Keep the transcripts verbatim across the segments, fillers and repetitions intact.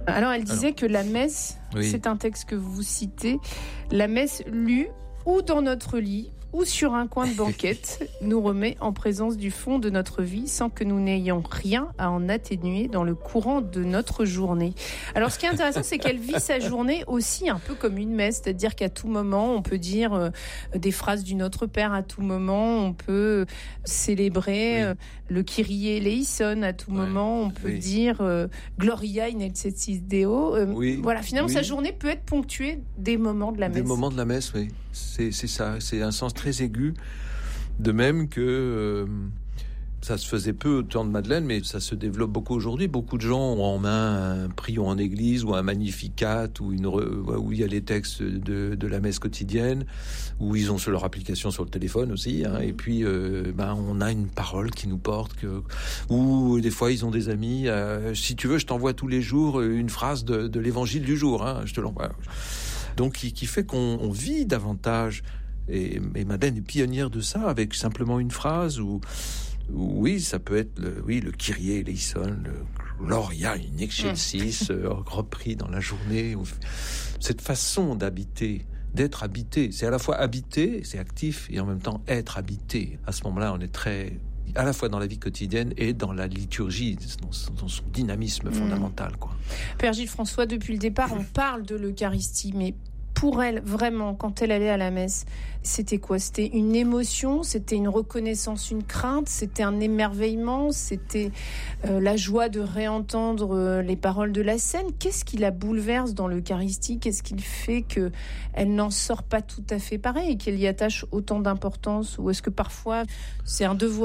Alors, elle disait Alors, que la messe, oui. c'est un texte que vous citez, la messe lue ou dans notre lit, ou sur un coin de banquette, nous remet en présence du fond de notre vie sans que nous n'ayons rien à en atténuer dans le courant de notre journée. Alors, ce qui est intéressant, c'est qu'elle vit sa journée aussi un peu comme une messe, c'est-à-dire qu'à tout moment, on peut dire euh, des phrases du Notre Père, à tout moment, on peut célébrer oui. euh, le Kyrie eleison, à tout ouais. moment, on peut oui. dire euh, Gloria in excelsis Deo. Euh, oui. Voilà, finalement, oui. sa journée peut être ponctuée des moments de la messe. Des moments de la messe, oui. C'est, c'est ça, c'est un sens très aigu. De même que euh, ça se faisait peu au temps de Madeleine, mais ça se développe beaucoup aujourd'hui. Beaucoup de gens ont en main un prion en église ou un magnificat ou une re, où il y a les textes de, de la messe quotidienne, où ils ont sur leur application sur le téléphone aussi. Hein, et puis, euh, ben, on a une parole qui nous porte. Que, ou des fois, ils ont des amis. Euh, si tu veux, je t'envoie tous les jours une phrase de, de l'évangile du jour. Hein, je te l'envoie. Donc, qui, qui fait qu'on on vit davantage. Et, et Madeleine est pionnière de ça, avec simplement une phrase où, où oui, ça peut être le, oui, le Kyrie eleison, le Gloria in excelsis, mmh. euh, repris dans la journée. Cette façon d'habiter, d'être habité, c'est à la fois habiter, c'est actif, et en même temps être habité. À ce moment-là, on est très, à la fois dans la vie quotidienne et dans la liturgie, dans son, dans son dynamisme mmh. fondamental, quoi. Père Gilles François, depuis le départ, on parle de l'Eucharistie, mais pour elle, vraiment, quand elle allait à la messe, c'était quoi ? C'était une émotion, c'était une reconnaissance, une crainte, c'était un émerveillement, c'était euh, la joie de réentendre euh, les paroles de la scène. Qu'est-ce qui la bouleverse dans l'Eucharistie ? Qu'est-ce qui fait qu'elle n'en sort pas tout à fait pareil et qu'elle y attache autant d'importance ? Ou est-ce que parfois, c'est un devoir ?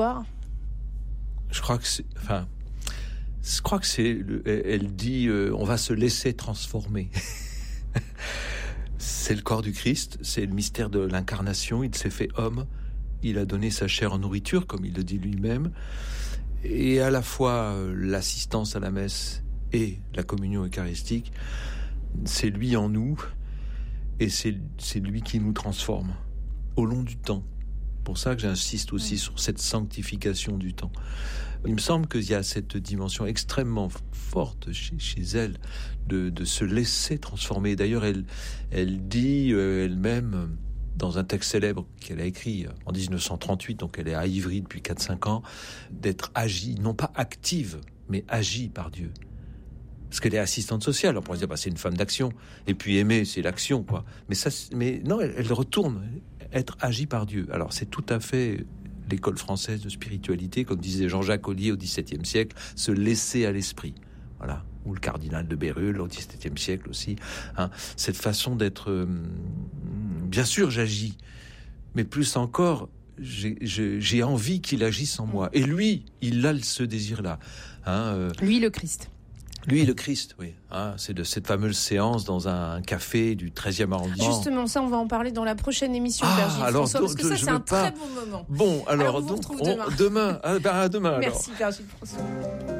Je crois que c'est... Enfin, je crois que c'est... Elle dit, euh, on va se laisser transformer. C'est le corps du Christ, c'est le mystère de l'incarnation. Il s'est fait homme, il a donné sa chair en nourriture, comme il le dit lui-même. Et à la fois, l'assistance à la messe et la communion eucharistique, c'est lui en nous, et c'est, c'est lui qui nous transforme au long du temps. C'est pour ça que j'insiste aussi mmh. sur cette sanctification du temps. Il me semble qu'il y a cette dimension extrêmement forte chez, chez elle de, de se laisser transformer. D'ailleurs, elle, elle dit euh, elle-même, dans un texte célèbre qu'elle a écrit en dix-neuf cent trente-huit, donc elle est à Ivry depuis quatre cinq ans, d'être agie, non pas active, mais agie par Dieu. Parce qu'elle est assistante sociale, on pourrait dire bah, c'est une femme d'action. Et puis aimer, c'est l'action, quoi. Mais, ça, mais non, elle, elle retourne être agie par Dieu. Alors c'est tout à fait l'école française de spiritualité, comme disait Jean-Jacques Ollier au dix-septième siècle, se laisser à l'esprit. Voilà. Ou le cardinal de Bérulle au dix-septième siècle aussi. Hein. Cette façon d'être... Euh, bien sûr, j'agis. Mais plus encore, j'ai, j'ai, j'ai envie qu'il agisse en moi. Et lui, il a ce désir-là. Hein, euh, lui, le Christ. Lui, le Christ, oui. Hein, c'est de cette fameuse séance dans un café du treizième arrondissement. Justement, ça, on va en parler dans la prochaine émission, ah, Père Gilles alors, François, donc, parce que ça, c'est un pas... très bon moment. Bon, alors, alors on vous donc, retrouve on, demain. Demain, ah, bah, à demain. Merci, alors. Père Gilles François.